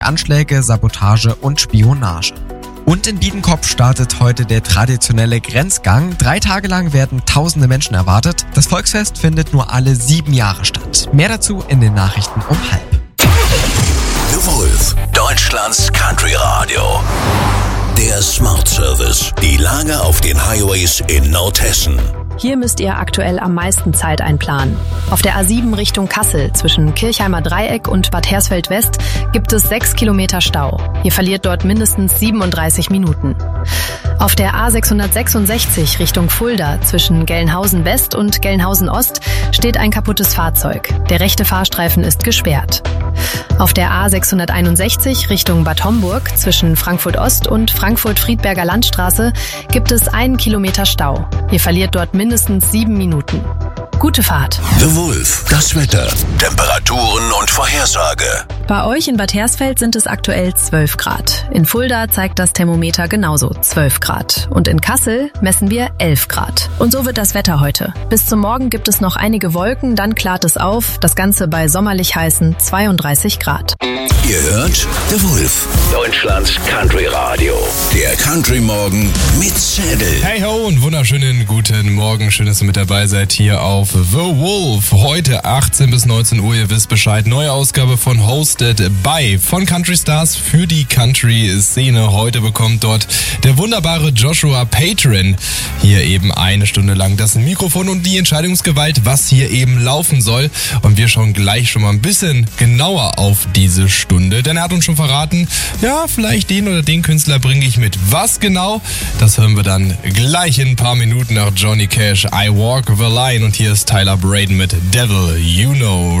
Anschläge, Sabotage und Spionage. Und in Biedenkopf startet heute der traditionelle Grenzgang. 3 Tage lang werden tausende Menschen erwartet. Das Volksfest findet nur alle 7 Jahre statt. Mehr dazu in den Nachrichten um 12:30. The Wolf, Deutschlands Country Radio. Der Smart Service. Die Lage auf den Highways in Nordhessen. Hier müsst ihr aktuell am meisten Zeit einplanen. Auf der A7 Richtung Kassel zwischen Kirchheimer Dreieck und Bad Hersfeld West gibt es 6 Kilometer Stau. Ihr verliert dort mindestens 37 Minuten. Auf der A666 Richtung Fulda zwischen Gelnhausen West und Gelnhausen Ost steht ein kaputtes Fahrzeug. Der rechte Fahrstreifen ist gesperrt. Auf der A661 Richtung Bad Homburg zwischen Frankfurt Ost und Frankfurt-Friedberger Landstraße gibt es 1 Kilometer Stau. Ihr verliert dort mindestens 7 Minuten. Gute Fahrt. The Wolf, das Wetter, Temperaturen und Vorhersage. Bei euch in Bad Hersfeld sind es aktuell 12 Grad. In Fulda zeigt das Thermometer genauso 12 Grad. Und in Kassel messen wir 11 Grad. Und so wird das Wetter heute. Bis zum Morgen gibt es noch einige Wolken, dann klart es auf. Das Ganze bei sommerlich heißen 32 Grad. Ihr hört The Wolf, Deutschlands Country Radio. Der Country Morgen mit Zettel. Hey ho und wunderschönen guten Morgen. Schön, dass ihr mit dabei seid hier auf The Wolf. Heute 18 bis 19 Uhr, ihr wisst Bescheid. Neue Ausgabe von Hosted by von Country Stars für die Country-Szene. Heute bekommt dort der wunderbare Joshua Patron hier eben 1 Stunde lang das Mikrofon und die Entscheidungsgewalt, was hier eben laufen soll. Und wir schauen gleich schon mal ein bisschen genauer auf diese Stunde, denn er hat uns schon verraten, ja, vielleicht den oder den Künstler bringe ich mit. Was genau? Das hören wir dann gleich in ein paar Minuten nach Johnny Cash, I Walk the Line, und hier ist Tyler Braden mit Devil You Know.